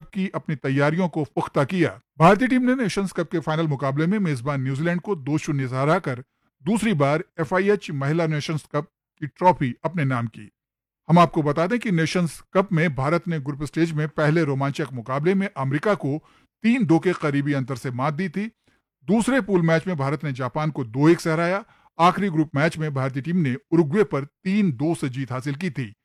Cup की अपनी तैयारियों को पुख्ता किया। भारतीय टीम ने नेशंस कप के फाइनल मुकाबले में मेजबान न्यूजीलैंड को 2-0 से हराकर दूसरी बार FIH महिला नेशंस कप की ट्रॉफी अपने नाम की। हम आपको बता दें कि नेशंस कप में भारत ने ग्रुप स्टेज में पहले रोमांचक मुकाबले में अमेरिका को 3-2 के करीबी अंतर से मात दी थी। दूसरे पूल मैच में भारत ने जापान को 2-1 से हराया। आखिरी ग्रुप मैच में भारतीय टीम ने उरुग्वे पर 3-2 से जीत हासिल की थी।